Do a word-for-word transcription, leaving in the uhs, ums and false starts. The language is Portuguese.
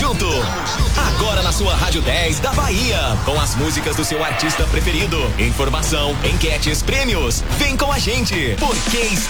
junto. Agora na sua Rádio dez da Bahia, com as músicas do seu artista preferido. Informação, enquetes, prêmios. Vem com a gente, porque